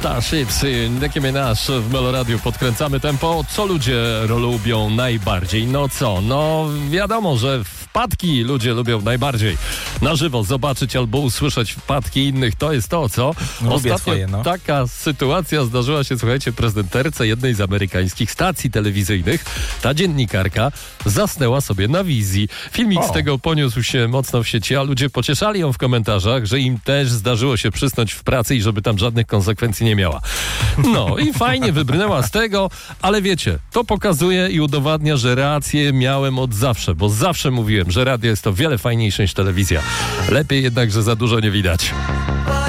Starships i Nicki Minaj w Meloradiu. Podkręcamy tempo. Co ludzie lubią najbardziej? No co? No wiadomo, że wpadki ludzie lubią najbardziej. Na żywo zobaczyć albo usłyszeć wpadki innych, to jest to, co? Ostatnio taka sytuacja zdarzyła się, słuchajcie, prezenterce jednej z amerykańskich stacji telewizyjnych. Ta dziennikarka zasnęła sobie na wizji. Filmik z tego poniósł się mocno w sieci, a ludzie pocieszali ją w komentarzach, że im też zdarzyło się przysnąć w pracy i żeby tam żadnych konsekwencji nie miała. No i fajnie wybrnęła z tego, ale wiecie, to pokazuje i udowadnia, że rację miałem od zawsze, bo zawsze mówiłem, że radio jest to wiele fajniejsze niż telewizja. Lepiej jednak, że za dużo nie widać.